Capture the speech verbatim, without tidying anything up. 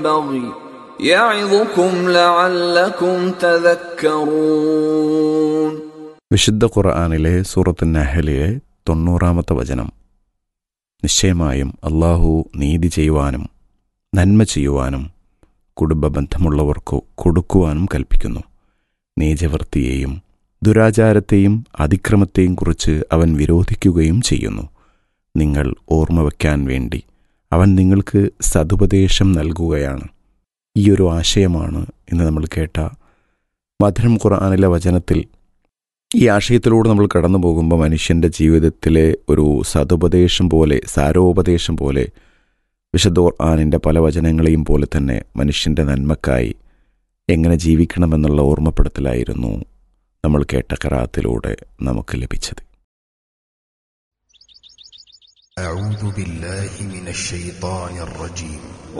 بغي يعظكم لعلكم تذكرون. വിശുദ്ധ ഖുർആനിലെ സൂറത്ത് നഹലിലെ തൊണ്ണൂറാമത്തെ വചനം. നിശ്ചയമായും അള്ളാഹു നീതി ചെയ്യുവാനും നന്മ ചെയ്യുവാനും കുടുംബ ബന്ധമുള്ളവർക്കു കൊടുക്കുവാനും കൽപ്പിക്കുന്നു. നീചവൃത്തിയെയും ദുരാചാരത്തെയും അതിക്രമത്തെയും കുറിച്ച് അവൻ വിരോധിക്കുകയും ചെയ്യുന്നു. നിങ്ങൾ ഓർമ്മ വയ്ക്കാൻ വേണ്ടി അവൻ നിങ്ങൾക്ക് സതുപദേശം നൽകുകയാണ്. ഈയൊരു ആശയമാണ് ഇന്ന് നമ്മൾ കേട്ട മധുരം ഖുർആനിലെ വചനത്തിൽ. ഈ ആശയത്തിലൂടെ നമ്മൾ കടന്നു പോകുമ്പോൾ മനുഷ്യൻ്റെ ജീവിതത്തിലെ ഒരു സതുപദേശം പോലെ, സാരോപദേശം പോലെ, വിശുദ്ധ ഖുർആനിൻ്റെ പല വചനങ്ങളെയും പോലെ തന്നെ മനുഷ്യൻ്റെ നന്മക്കായി എങ്ങനെ ജീവിക്കണമെന്നുള്ള ഓർമ്മപ്പെടുത്തലായിരുന്നു നമ്മൾ കേട്ട ഖിറാഅത്തിലൂടെ നമുക്ക് ലഭിച്ചത്. أعوذ بالله من الشيطان الرجيم